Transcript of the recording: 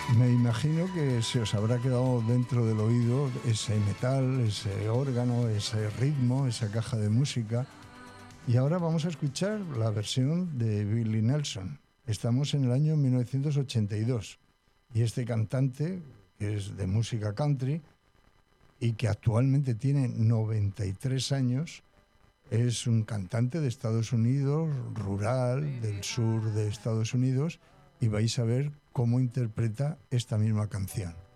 Me imagino que se os habrá quedado dentro del oído ese metal, ese órgano, ese ritmo, esa caja de música. Y ahora vamos a escuchar la versión de Willie Nelson. Estamos en el año 1982 y este cantante, que es de música country y que actualmente tiene 93 años, es un cantante de Estados Unidos, rural, del sur de Estados Unidos, y vais a ver cómo interpreta esta misma canción.